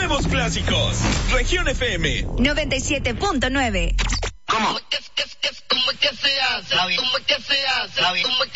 nuevos clásicos. Región FM 97.9. ¿Cómo? ¿Cómo es que se hace? ¿Cómo es que se hace?